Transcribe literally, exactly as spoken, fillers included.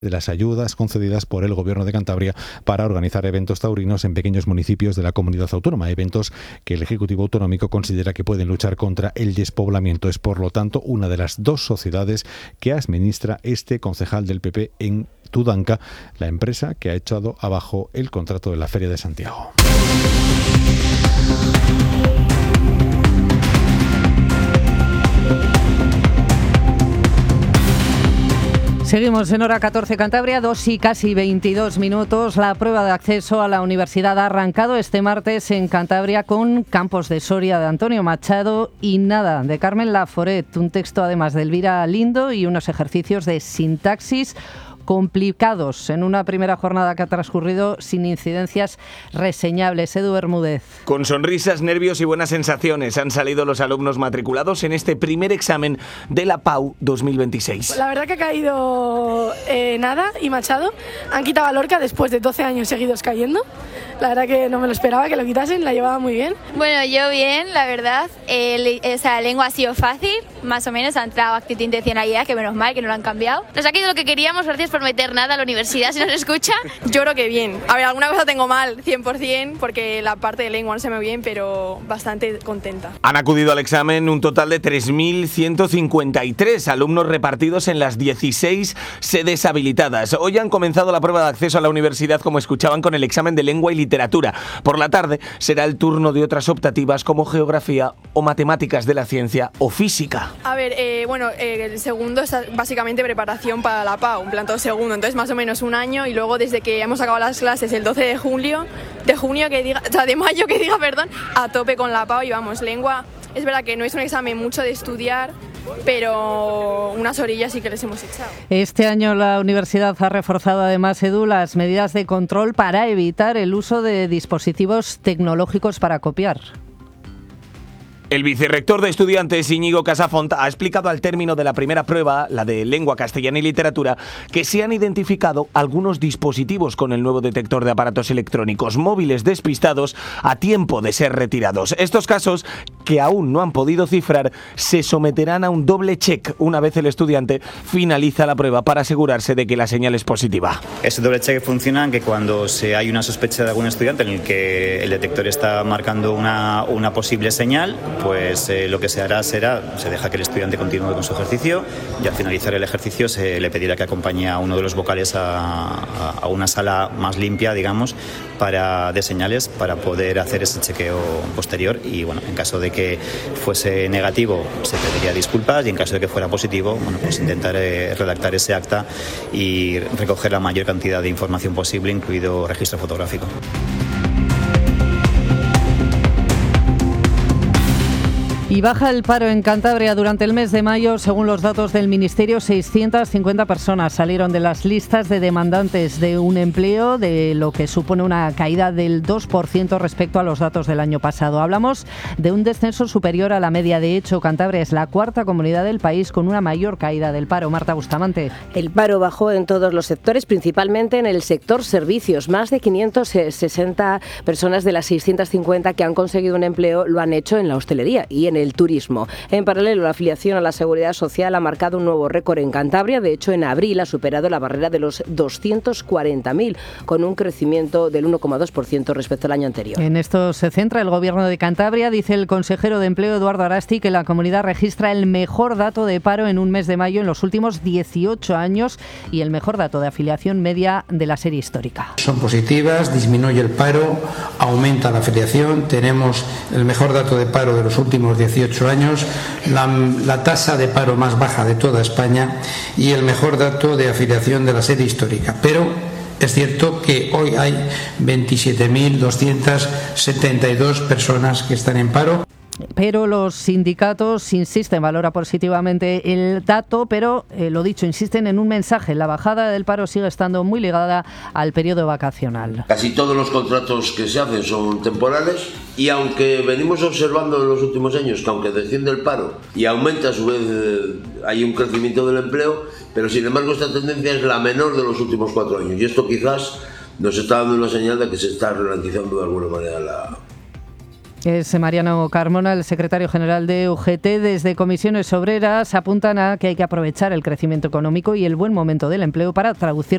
de las ayudas concedidas por el Gobierno de Cantabria para organizar eventos taurinos en pequeños municipios de la comunidad autónoma, eventos que el Ejecutivo Autonómico considera que pueden luchar contra el despoblamiento. Es, por lo tanto, una de las dos sociedades que administra este concejal del P P en Tudanca, la empresa que ha echado abajo el contrato de la Feria de Santiago. Seguimos en hora catorce Cantabria, dos y casi veintidós minutos. La prueba de acceso a la universidad ha arrancado este martes en Cantabria con Campos de Soria de Antonio Machado y Nada de Carmen Laforet. Un texto además de Elvira Lindo y unos ejercicios de sintaxis complicados en una primera jornada que ha transcurrido sin incidencias reseñables. Edu Bermúdez. Con sonrisas, nervios y buenas sensaciones han salido los alumnos matriculados en este primer examen de la P A U dos mil veintiséis. La verdad que ha caído eh, Nada y Machado. Han quitado a Lorca después de doce años seguidos cayendo. La verdad que no me lo esperaba que lo quitasen, la llevaba muy bien. Bueno, yo bien, la verdad. Eh, esa lengua ha sido fácil, más o menos. Ha entrado actitud e intencionalidad, que menos mal que no lo han cambiado. Nos ha quedado lo que queríamos, gracias por meter Nada a la universidad, si nos escucha. Yo creo que bien. A ver, alguna cosa tengo mal, cien por ciento, porque la parte de lengua no se me ve bien, pero bastante contenta. Han acudido al examen un total de tres mil ciento cincuenta y tres alumnos repartidos en las dieciséis sedes habilitadas. Hoy han comenzado la prueba de acceso a la universidad, como escuchaban, con el examen de lengua y literatura. Por la tarde será el turno de otras optativas como geografía o matemáticas de la ciencia o física. A ver, eh, bueno, eh, el segundo es básicamente preparación para la P A U, un plan todo segundo, entonces más o menos un año, y luego desde que hemos acabado las clases el doce de julio, de junio que diga, o sea, de mayo que diga, perdón, a tope con la P A U y vamos, lengua, es verdad que no es un examen mucho de estudiar, pero unas orillas sí que les hemos echado. Este año la universidad ha reforzado además, Edu, las medidas de control para evitar el uso de dispositivos tecnológicos para copiar. El vicerrector de estudiantes, Íñigo Casafont, ha explicado al término de la primera prueba, la de lengua castellana y literatura, que se han identificado algunos dispositivos con el nuevo detector de aparatos electrónicos móviles despistados a tiempo de ser retirados. Estos casos, que aún no han podido cifrar, se someterán a un doble check una vez el estudiante finaliza la prueba para asegurarse de que la señal es positiva. Ese doble check funciona en que cuando se hay una sospecha de algún estudiante en el que el detector está marcando una, una posible señal, pues eh, lo que se hará será, se deja que el estudiante continúe con su ejercicio y al finalizar el ejercicio se le pedirá que acompañe a uno de los vocales a, a, a una sala más limpia, digamos, para, de señales para poder hacer ese chequeo posterior y, bueno, en caso de que fuese negativo se pediría disculpas y en caso de que fuera positivo, bueno, pues intentar eh, redactar ese acta y recoger la mayor cantidad de información posible, incluido registro fotográfico. Y baja el paro en Cantabria durante el mes de mayo. Según los datos del Ministerio, seiscientas cincuenta personas salieron de las listas de demandantes de un empleo, de lo que supone una caída del dos por ciento respecto a los datos del año pasado. Hablamos de un descenso superior a la media. De hecho, Cantabria es la cuarta comunidad del país con una mayor caída del paro. Marta Bustamante. El paro bajó en todos los sectores, principalmente en el sector servicios. Más de quinientas sesenta personas de las seiscientas cincuenta que han conseguido un empleo lo han hecho en la hostelería y en el el turismo. En paralelo, la afiliación a la Seguridad Social ha marcado un nuevo récord en Cantabria. De hecho, en abril ha superado la barrera de los doscientos cuarenta mil, con un crecimiento del uno coma dos por ciento respecto al año anterior. En esto se centra el Gobierno de Cantabria. Dice el consejero de Empleo, Eduardo Arasti, que la comunidad registra el mejor dato de paro en un mes de mayo en los últimos dieciocho años y el mejor dato de afiliación media de la serie histórica. Son positivas, disminuye el paro, aumenta la afiliación, tenemos el mejor dato de paro de los últimos dieciocho años, la, la tasa de paro más baja de toda España y el mejor dato de afiliación de la serie histórica. Pero es cierto que hoy hay veintisiete mil doscientas setenta y dos personas que están en paro. Pero los sindicatos insisten, valora positivamente el dato, pero eh, lo dicho, insisten en un mensaje. La bajada del paro sigue estando muy ligada al periodo vacacional. Casi todos los contratos que se hacen son temporales y aunque venimos observando en los últimos años que aunque desciende el paro y aumenta a su vez, eh, hay un crecimiento del empleo, pero sin embargo esta tendencia es la menor de los últimos cuatro años y esto quizás nos está dando una señal de que se está ralentizando de alguna manera la Es Mariano Carmona, el secretario general de U G T. Desde Comisiones Obreras apuntan a que hay que aprovechar el crecimiento económico y el buen momento del empleo para traducir